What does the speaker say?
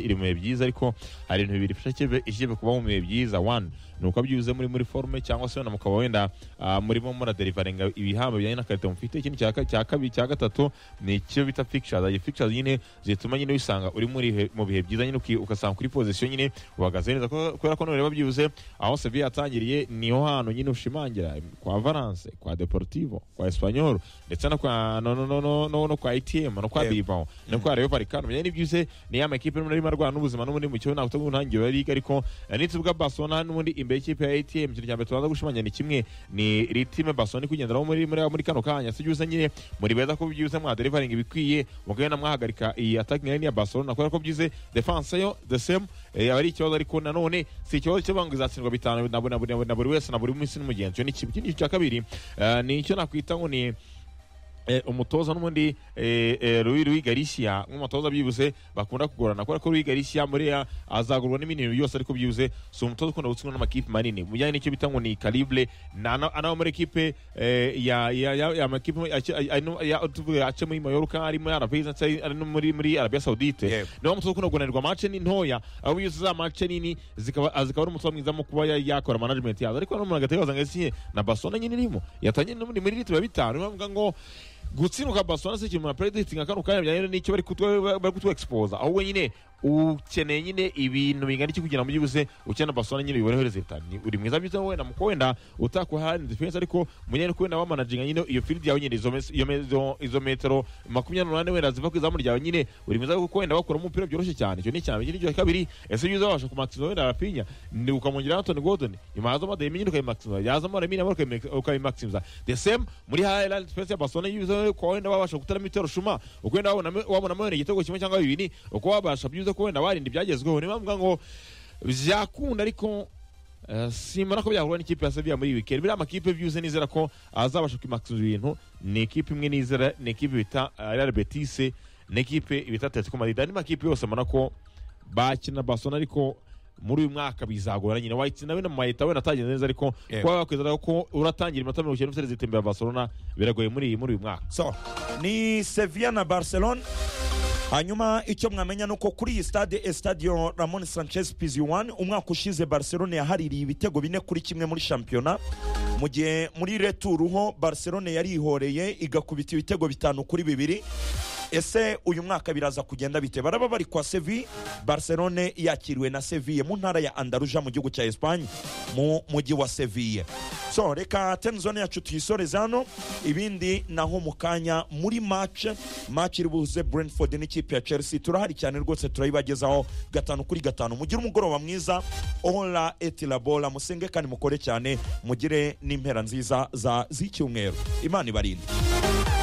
iri mu bihe byiza ariko hari ibintu bibiri bifasha ikipe kuba mu bihe byiza. One nuko byuze muri forme cyangwa se mukaba wenda murimo muraderivaringa ibihamba bijyanye n'akarita mufite. Ikindi cya kabiri cya gatatu ni icyo bita fixtures. Iyi fixtures nyine zituma nyine wisanga uri mu bihe byiza nyine ukasanga kuri position nyine uhagaze neza kubera ko nureba byuze aho Sevilla yatangiriye niho hantu nyine ushimangira kwa Valence, kwa Deportivo, kwa Espanyol ndetse no kwa no kwa ATM no kwa Bilbao no kwa Rayo Vallecano. Byane byuze ni ya makipe muri marwana n'ubuzima n'ubundi mu cyo nakutangu ntangiro yari ariko nitubwa Barcelona n'ubundi imbere y'ikipe ya ATM cyo cyambe tubanza gushimanya ni kimwe ni ritime Barcelona kugenderaho muri kano kanya sijuze nyine muri beza ko byuze mwa delivering ibikwiye mugenda mwahagarika iyi attacking line ya Barcelona kubera ko byuze defense yo the same ari ikibazo ariko nanone si ikibazo cyo bangizatsindwa bitanu na buri wese na buri munsi n'umugenzi. Ni ikindi cya kabiri ni icyo nakwita ngo ni umutoza n'umundi Rui Garcia nk'umutoza byibuze bakunda kugorana kubera ko Rui Garcia muri azagurwa n'ibintu byose ariko byibuze so umutoza ukunda gutsindwa n'amakipe manini mujyanye n'icyo bita ngo ni calibre ana muri equipe ya makipe ya ace muri Mallorca ari muri Arabia ari muri Arabia Saudite no umutoza ukunda kugonirwa match ni ntoya aho byose za match nini zikaba ari umutoza mwiza mu kuba yakora management yazo ariko no mu gatayoza ngasiye na Barcelona nyine irimo yatanye muri litiro bitanu bavuga ngo gutsinuka Barcelona se kimuna predicting akano kanya byane n'icyo bari kutu expose aho nyine ukeneye nyine ibintu bingana iki kugira ngo byibuse ukena Barcelona nyine bibone resultat uri mwiza byiza wowe na mukwenda utakuha defense ariko munyene kwenda wa managing nyine iyo field yawe nyine izo metero 28 wenda ziva kwizamu ryawe nyine uri mwiza kuko wenda bakora umupira byoroshye cyane cyo ni cyane nyine kabiri ese byiza wabasha ku maximize wenda Rafinha ni ukamongera Anthony Gordon imazo made nyine ukayi maximize yazamo Lamine ukayi maximize the same muri highlight defense ya Barcelona yizo ko wenda babasha gutara mitero shuma ukwenda wabona mwene igitego kimwe cyangwa bibiri uko wabasha byuze ko wenda warindi byagezweho ni bavuga ngo byakunda ariko simana ko byahura n'ikipe ya Sevilla muri weekend bira amakipe byuze nizera ko azabasha kwimaxiza ibintu ni equipe imwe nizera ni equipe bita Real Betis ni equipe bita Atletico Madrid ni makipe yose mana ko bakina Barcelona ariko muri uyu mwaka bizagora nyine wahitse nawe na mayita we natagenze neza ariko kwa bakwizera ko uratangira iminota 90 zitembera Barcelona biragoye muri uyu mwaka. So ni Sevilla na Barcelona. Hanyuma icyo mwamenya nuko kuri iyi stade Estadio Ramon Sanchez Pizjuan umwaka ushize Barcelona yahaririye ibitego 4-1 muri championnat mu gihe muri retour ho Barcelona yari ihoreye igakubita ibitego 5-2. Ese uyu mwaka biraza kugenda bite? Baraba bari kwa Sevilla, Barcelona yakiriwe na Sevilla mu ntara ya Andalusia mu gihugu cya Espagne mu mujyi wa Sevilla. So reka tenzone yacu tuyisoreza hano ibindi naho mukanya muri match iri buze Brentford n'ikipe ya Chelsea turahari cyane rwose turayibagezaho 5-5 mugire umugoroba mwiza ola etilabola musenge kandi mukore cyane mugire n'impera nziza za z'icyumweru Imana ibarinde.